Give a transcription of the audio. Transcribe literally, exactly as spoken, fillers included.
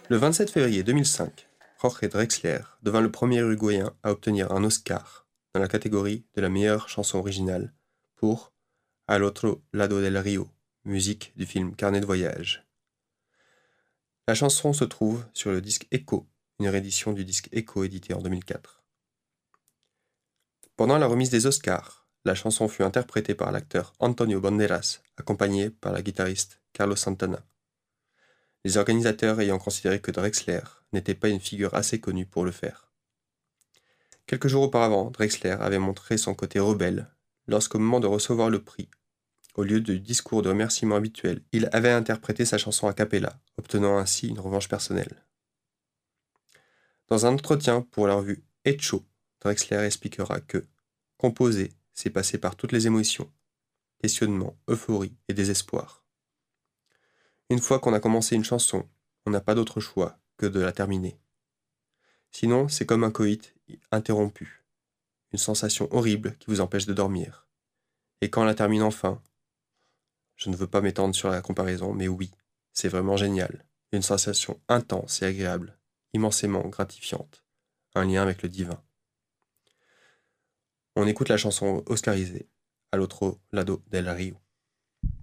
Le vingt-sept février deux mille cinq, Jorge Drexler devint le premier Uruguayen à obtenir un Oscar dans la catégorie de la meilleure chanson originale pour Al otro lado del río, musique du film Carnet de voyage. La chanson se trouve sur le disque Echo, une réédition du disque Echo édité en deux mille quatre. Pendant la remise des Oscars, la chanson fut interprétée par l'acteur Antonio Banderas, accompagné par la guitariste Carlos Santana. Les organisateurs ayant considéré que Drexler n'était pas une figure assez connue pour le faire. Quelques jours auparavant, Drexler avait montré son côté rebelle lorsqu'au moment de recevoir le prix, au lieu du discours de remerciement habituel, il avait interprété sa chanson a cappella, obtenant ainsi une revanche personnelle. Dans un entretien pour la revue Hecho, Drexler expliquera que « composer, c'est passer par toutes les émotions, questionnement, euphorie et désespoir. Une fois qu'on a commencé une chanson, on n'a pas d'autre choix que de la terminer. Sinon, c'est comme un coït interrompu, une sensation horrible qui vous empêche de dormir. Et quand on la termine enfin, je ne veux pas m'étendre sur la comparaison, mais oui, c'est vraiment génial. Une sensation intense et agréable, immensément gratifiante, un lien avec le divin. » On écoute la chanson oscarisée, Al otro lado del río.